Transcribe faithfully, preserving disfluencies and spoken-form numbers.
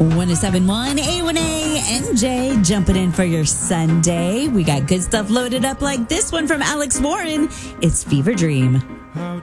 one oh seven point one A one A M J jumping in for your Sunday. We got good stuff loaded up like this one from Alex Warren. It's Fever Dream.